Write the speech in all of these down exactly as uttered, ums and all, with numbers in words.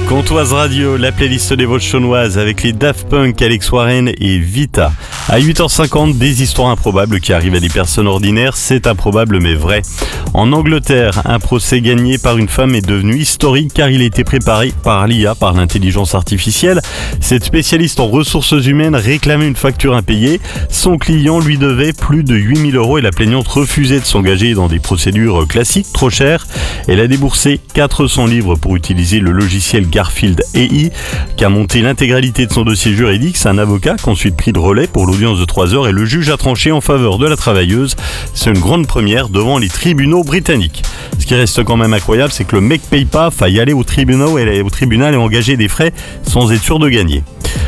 Comtoise Radio, la playlist des votes chaunoises avec les Daft Punk, Alex Warren et Vita. À huit heures cinquante, des histoires improbables qui arrivent à des personnes ordinaires, c'est improbable mais vrai. En Angleterre, un procès gagné par une femme est devenu historique car il a été préparé par l'I A, par l'intelligence artificielle. Cette spécialiste en ressources humaines réclamait une facture impayée. Son client lui devait plus de huit mille euros et la plaignante refusait de s'engager dans des procédures classiques trop chères. Elle a déboursé quatre cents livres pour utiliser le logiciel Garfield A I qui a monté l'intégralité de son dossier juridique. C'est un avocat qui a ensuite pris de relais pour l'audience de trois heures et le juge a tranché en faveur de la travailleuse. C'est une grande première devant les tribunaux britanniques. Ce qui reste quand même incroyable, c'est que le mec paye pas, faille aller au tribunal et au tribunal et engager des frais sans être sûr de gagner.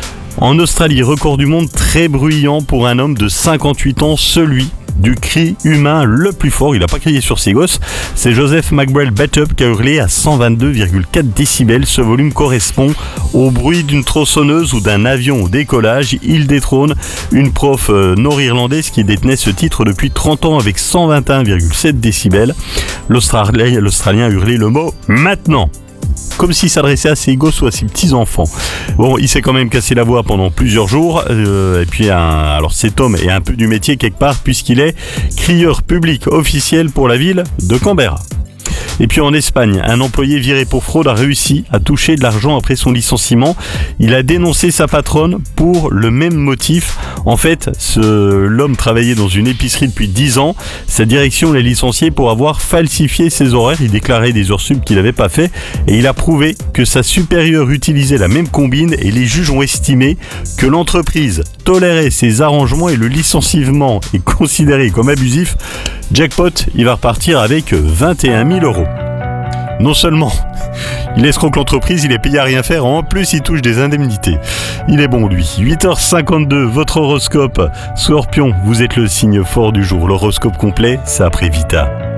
En Australie, record du monde très bruyant pour un homme de cinquante-huit ans, celui du cri humain le plus fort. Il n'a pas crié sur ses gosses. C'est Joseph McBride Batup qui a hurlé à cent vingt-deux virgule quatre décibels. Ce volume correspond au bruit d'une tronçonneuse ou d'un avion au décollage. Il détrône une prof nord-irlandaise qui détenait ce titre depuis trente ans avec cent vingt et un virgule sept décibels. L'Australien, l'Australien a hurlé le mot « maintenant ». Comme s'il s'adressait à ses gosses ou à ses petits-enfants. Bon, il s'est quand même cassé la voix pendant plusieurs jours. Euh, et puis, un, alors cet homme est un peu du métier quelque part puisqu'il est crieur public officiel pour la ville de Canberra. Et puis en Espagne, un employé viré pour fraude a réussi à toucher de l'argent après son licenciement. Il a dénoncé sa patronne pour le même motif. En fait, ce, l'homme travaillait dans une épicerie depuis dix ans. Sa direction l'a licencié pour avoir falsifié ses horaires. Il déclarait des heures sup qu'il n'avait pas fait. Et il a prouvé que sa supérieure utilisait la même combine et les juges ont estimé que l'entreprise tolérait ces arrangements et le licenciement est considéré comme abusif. Jackpot, il va repartir avec vingt et un mille euros. Non seulement il escroque l'entreprise, il est payé à rien faire, en plus il touche des indemnités. Il est bon lui. huit heures cinquante-deux, votre horoscope. Scorpion, vous êtes le signe fort du jour. L'horoscope complet, c'est après Vita.